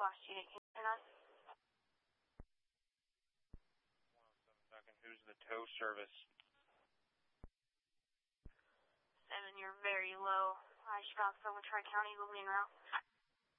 lost you. Can you turn on? 107 Duncan, who's the tow service? 7, you're very low. I should bounce over Tri-County, will be en route.